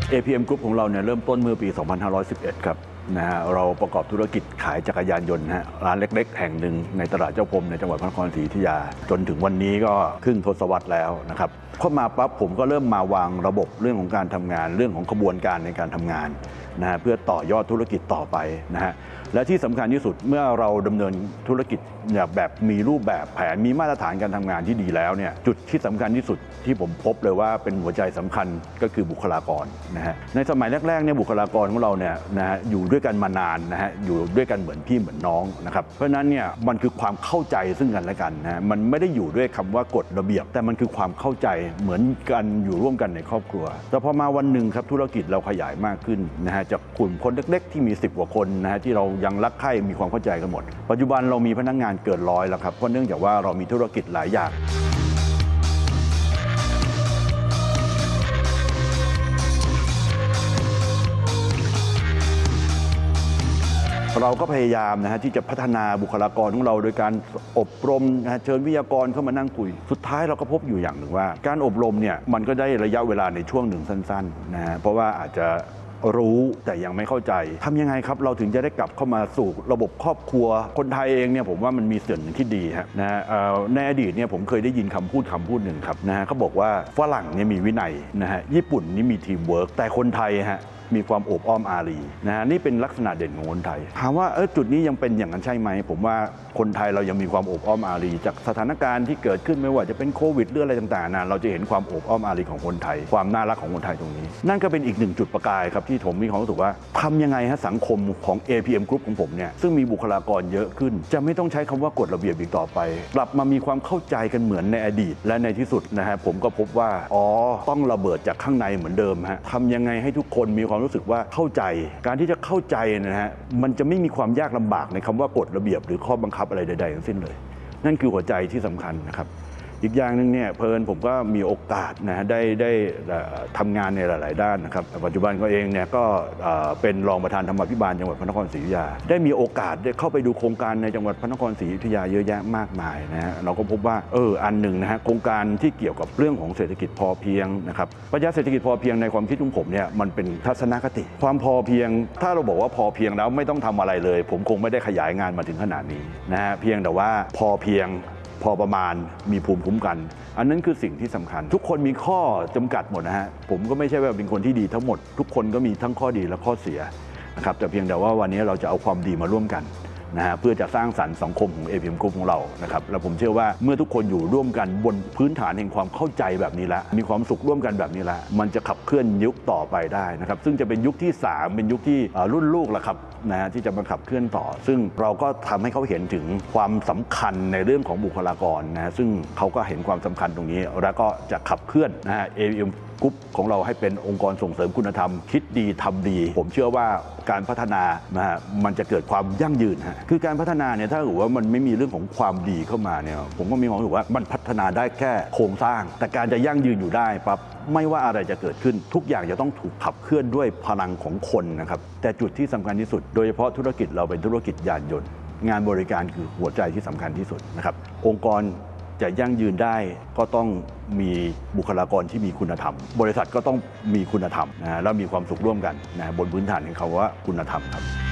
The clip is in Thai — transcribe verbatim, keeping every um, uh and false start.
เอ พี เอ็ม Group ของเราเนี่ยเริ่มต้นเมื่อปี สองพันห้าร้อยสิบเอ็ด ครับนะฮะเราประกอบธุรกิจขายจักรยานยนต์ฮะร้านเล็กๆแห่งหนึ่งในตลาดเจ้าพรมในจังหวัดพระนครศรีอยุธยาจนถึงวันนี้ก็ครึ่งทศวรรษแล้วนะครับเข้ามาปั๊บผมก็เริ่มมาวางระบบเรื่องของการทำงานเรื่องของกระบวนการในการทำงานนะฮะเพื่อต่อยอดธุรกิจต่อไปนะฮะและที่สำคัญที่สุดเมื่อเราดำเนินธุรกิจแบบมีรูปแบบแผนมีมาตรฐานการทำงานที่ดีแล้วเนี่ยจุดที่สำคัญที่สุดที่ผมพบเลยว่าเป็นหัวใจสำคัญก็คือบุคลากรนะฮะในสมัยแรกๆเนี่ยบุคลากรของเราเนี่ยนะฮะอยู่ด้วยกันมานานนะฮะอยู่ด้วยกันเหมือนพี่เหมือนน้องนะครับเพราะฉะนั้นเนี่ยมันคือความเข้าใจซึ่งกันและกันนะมันไม่ได้อยู่ด้วยคำว่ากฎระเบียบแต่มันคือความเข้าใจเหมือนกันอยู่ร่วมกันในครอบครัวแต่พอมาวันหนึ่งครับธุรกิจเราขยายมากขึ้นนะฮะจากกลุ่มคนเล็กๆที่มีสิบกว่าคนนะฮะที่เรายังรักใคร่มีความเข้าใจกันหมดปัจจุบันเรามีพนักงานเกินร้อยแล้วครับเพราะเนื่องจากว่าเรามีธุรกิจหลายอย่างเราก็พยายามนะฮะที่จะพัฒนาบุคลากรของเราโดยการอบรมนะฮะเชิญวิทยากรเข้ามานั่งคุยสุดท้ายเราก็พบอยู่อย่างหนึ่งว่าการอบรมเนี่ยมันก็ได้ระยะเวลาในช่วงหนึ่งสั้นๆนะฮะเพราะว่าอาจจะรู้แต่ยังไม่เข้าใจทำยังไงครับเราถึงจะได้กลับเข้ามาสู่ระบบครอบครัวคนไทยเองเนี่ยผมว่ามันมีส่วนหนึ่งที่ดีฮะนะฮะในอดีตเนี่ยผมเคยได้ยินคำพูดคำพูดหนึ่งครับนะฮะเขาบอกว่าฝรั่งเนี่ยมีวินัยนะฮะญี่ปุ่นนี่มีทีมเวิร์กแต่คนไทยฮะมีความโอบอ้อมอารีนะฮะนี่เป็นลักษณะเด่นของคนไทยถามว่าเออจุดนี้ยังเป็นอย่างนั้นใช่ไหมผมว่าคนไทยเรายังมีความโอบอ้อมอารีจากสถานการณ์ที่เกิดขึ้นไม่ว่าจะเป็นโควิดหรืออะไรต่างๆนะเราจะเห็นความโอบอ้อมอารีของคนไทยความน่ารักของคนไทยตรงนี้นั่นก็เป็นอีกหนึ่งจุดประกายครับที่ผมมีความรู้สึกว่าทำยังไงฮะสังคมของ เอ พี เอ็ม Group ของผมเนี่ยซึ่งมีบุคลากรเยอะขึ้นจะไม่ต้องใช้คำว่ากฎระเบียบอีกต่อไปกลับมามีความเข้าใจกันเหมือนในอดีตและในที่สุดนะฮะผมก็พบว่าอ๋อต้องระเบิดจากข้างในเหมือนเดิมฮะทำยังไงให้ทุกคนมีความรู้สึกว่าเข้าใจการที่จะเข้าใจนะฮะมันจะไม่มีความยากลำบากในคำว่ากฎระเบียบหรือข้อบังคับอะไรใดๆทั้งสิ้นเลยนั่นคือหัวใจที่สำคัญนะครับอีกอย่างหนึ่งเนี่ยเพลินผมก็มีโอกาสนะได้ได้ทำงานในหลายๆด้านนะครับปัจจุบันก็เองเนี่ยก็เป็นรองประธานธรรมาภิบาลจังหวัดพระนครศรีอยุธยาได้มีโอกาสได้เข้าไปดูโครงการในจังหวัดพระนครศรีอยุธยาเยอะแยะมากมายนะฮะเราก็พบว่าเอออันหนึ่งนะฮะโครงการที่เกี่ยวกับเรื่องของเศรษฐกิจพอเพียงนะครับปรัชญาเศรษฐกิจพอเพียงในความคิดของผมเนี่ยมันเป็นทัศนคติความพอเพียงถ้าเราบอกว่าพอเพียงแล้วไม่ต้องทำอะไรเลยผมคงไม่ได้ขยายงานมาถึงขนาดนี้นะฮะเพียงแต่ว่าพอเพียงพอประมาณมีภูมิคุ้มกันอันนั้นคือสิ่งที่สำคัญทุกคนมีข้อจำกัดหมดนะฮะผมก็ไม่ใช่ว่าเป็นคนที่ดีทั้งหมดทุกคนก็มีทั้งข้อดีและข้อเสียนะครับแต่เพียงแต่ว่าวันนี้เราจะเอาความดีมาร่วมกันนะฮะเพื่อจะสร้างสรรค์สังคมของ เอ พี เอ็ม Group ของเรานะครับและผมเชื่อว่าเมื่อทุกคนอยู่ร่วมกันบนพื้นฐานแห่งความเข้าใจแบบนี้แล้วมีความสุขร่วมกันแบบนี้แล้วมันจะขับเคลื่อนยุคต่อไปได้นะครับซึ่งจะเป็นยุคที่สามเป็นยุคที่รุ่นลูกแล้วครับนะฮะที่จะมาขับเคลื่อนต่อซึ่งเราก็ทำให้เขาเห็นถึงความสำคัญในเรื่องของบุคลากรนะฮะซึ่งเขาก็เห็นความสำคัญตรงนี้แล้วก็จะขับเคลื่อนนะฮะ เอ พี เอ็มกรุ๊ปของเราให้เป็นองค์กรส่งเสริมคุณธรรมคิดดีทำดีผมเชื่อว่าการพัฒนานะฮะมันจะเกิดความยั่งยืนฮะคือการพัฒนาเนี่ยถ้าถือว่ามันไม่มีเรื่องของความดีเข้ามาเนี่ยผมก็มีความรู้สึกว่ามันพัฒนาได้แค่โครงสร้างแต่การจะยั่งยืนอยู่ได้ปั๊บไม่ว่าอะไรจะเกิดขึ้นทุกอย่างจะต้องถูกขับเคลื่อนด้วยพลังของคนนะครับแต่จุดที่สำคัญที่สุดโดยเฉพาะธุรกิจเราเป็นธุรกิจยานยนต์งานบริการคือหัวใจที่สำคัญที่สุดนะครับองค์กรจะยั่งยืนได้ก็ต้องมีบุคลากรที่มีคุณธรรมบริษัทก็ต้องมีคุณธรรมนะแล้วมีความสุขร่วมกันนะบนพื้นฐานของเขาว่าคุณธรรมครับ